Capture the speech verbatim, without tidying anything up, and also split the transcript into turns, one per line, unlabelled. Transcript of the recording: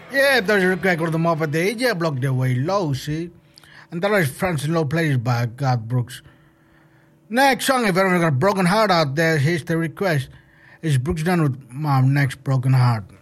Yeah, there's a record of the Muppet the A J block the way low, see? And there is Francis Low plays by God Brooks. Next song, if everyone got a broken heart out there, here's the request. Is Brooks done with Mom next broken heart?